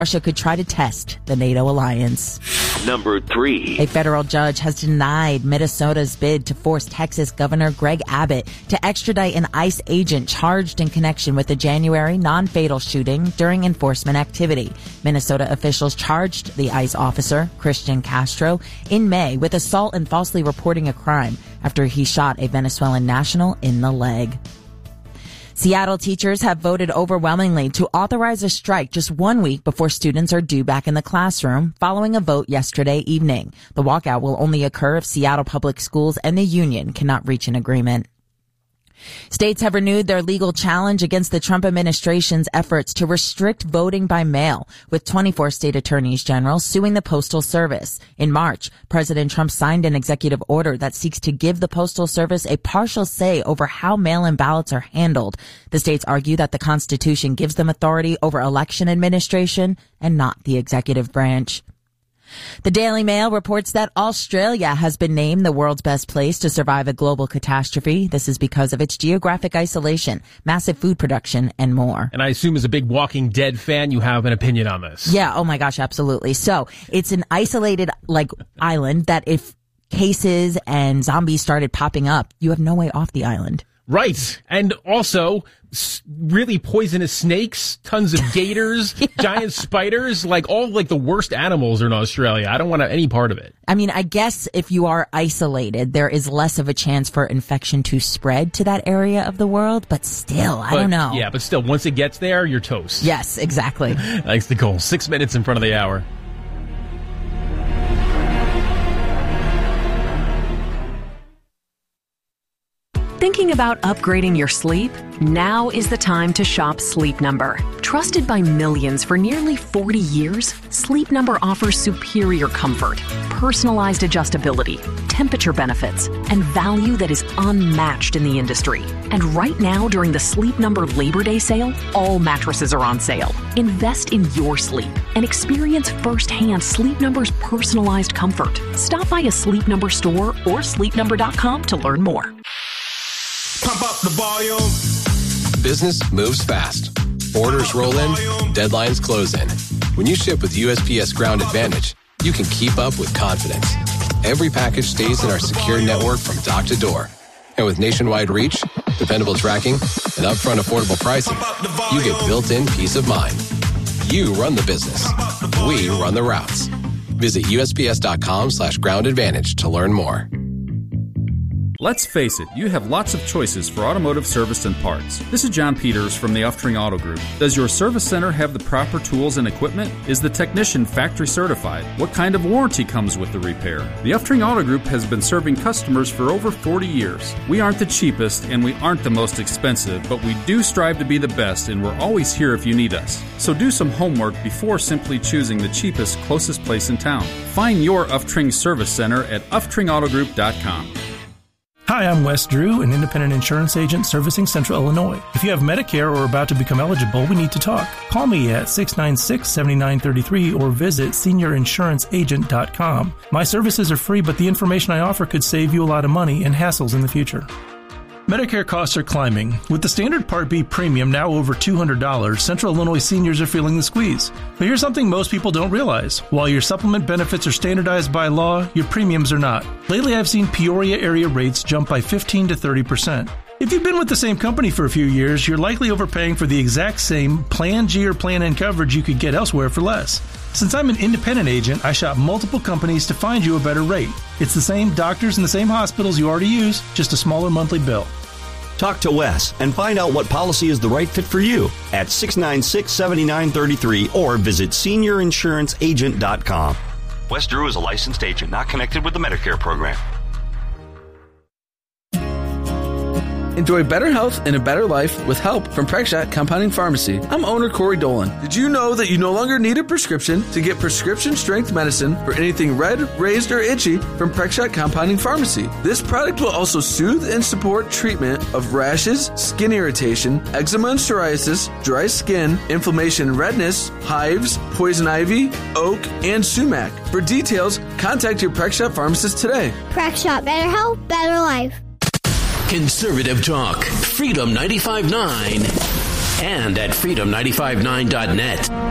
Russia could try to test the NATO alliance. Number 3. A federal judge has denied Minnesota's bid to force Texas Governor Greg Abbott to extradite an ICE agent charged in connection with the January non-fatal shooting during enforcement activity. Minnesota officials charged the ICE officer, Christian Castro, in May with assault and falsely reporting a crime after he shot a Venezuelan national in the leg. Seattle teachers have voted overwhelmingly to authorize a strike just 1 week before students are due back in the classroom following a vote yesterday evening. The walkout will only occur if Seattle Public Schools and the union cannot reach an agreement. States have renewed their legal challenge against the Trump administration's efforts to restrict voting by mail, with 24 state attorneys general suing the Postal Service. In March, President Trump signed an executive order that seeks to give the Postal Service a partial say over how mail-in ballots are handled. The states argue that the Constitution gives them authority over election administration and not the executive branch. The Daily Mail reports that Australia has been named the world's best place to survive a global catastrophe. This is because of its geographic isolation, massive food production, and more. And I assume as a big Walking Dead fan, you have an opinion on this. Yeah, oh my gosh, absolutely. So it's an isolated, island that if cases and zombies started popping up, you have no way off the island. Right. And also really poisonous snakes, tons of gators, giant spiders, all the worst animals are in Australia. I don't want any part of it. I mean, I guess if you are isolated, there is less of a chance for infection to spread to that area of the world. But still, I don't know. Yeah, but still, once it gets there, you're toast. Yes, exactly. Thanks, Nicole. 6 minutes in front of the hour. Thinking about upgrading your sleep? Now is the time to shop Sleep Number. Trusted by millions for nearly 40 years, Sleep Number offers superior comfort, personalized adjustability, temperature benefits, and value that is unmatched in the industry. And right now, during the Sleep Number Labor Day sale, all mattresses are on sale. Invest in your sleep and experience firsthand Sleep Number's personalized comfort. Stop by a Sleep Number store or sleepnumber.com to learn more. Pump up the volume. Business moves fast. Orders roll in, deadlines close in. When you ship with USPS Ground Advantage, you can keep up with confidence. Every package stays in our secure network from dock to door. And with nationwide reach, dependable tracking, and upfront affordable pricing, you get built-in peace of mind. You run the business. We run the routes. Visit USPS.com/Ground Advantage to learn more. Let's face it, you have lots of choices for automotive service and parts. This is John Peters from the Uftring Auto Group. Does your service center have the proper tools and equipment? Is the technician factory certified? What kind of warranty comes with the repair? The Uftring Auto Group has been serving customers for over 40 years. We aren't the cheapest and we aren't the most expensive, but we do strive to be the best, and we're always here if you need us. So do some homework before simply choosing the cheapest, closest place in town. Find your Uftring Service Center at uftringautogroup.com. Hi, I'm Wes Drew, an independent insurance agent servicing Central Illinois. If you have Medicare or are about to become eligible, we need to talk. Call me at 696-7933 or visit seniorinsuranceagent.com. My services are free, but the information I offer could save you a lot of money and hassles in the future. Medicare costs are climbing. With the standard Part B premium now over $200, Central Illinois seniors are feeling the squeeze. But here's something most people don't realize. While your supplement benefits are standardized by law, your premiums are not. Lately, I've seen Peoria area rates jump by 15 to 30%. If you've been with the same company for a few years, you're likely overpaying for the exact same Plan G or Plan N coverage you could get elsewhere for less. Since I'm an independent agent, I shop multiple companies to find you a better rate. It's the same doctors and the same hospitals you already use, just a smaller monthly bill. Talk to Wes and find out what policy is the right fit for you at 696-7933 or visit seniorinsuranceagent.com. Wes Drew is a licensed agent not connected with the Medicare program. Enjoy better health and a better life with help from Prexshot Compounding Pharmacy. I'm owner Corey Dolan. Did you know that you no longer need a prescription to get prescription-strength medicine for anything red, raised, or itchy from Prexshot Compounding Pharmacy? This product will also soothe and support treatment of rashes, skin irritation, eczema and psoriasis, dry skin, inflammation and redness, hives, poison ivy, oak, and sumac. For details, contact your Prexshot pharmacist today. Prexshot, better health, better life. Conservative talk, Freedom 95.9, and at freedom959.net.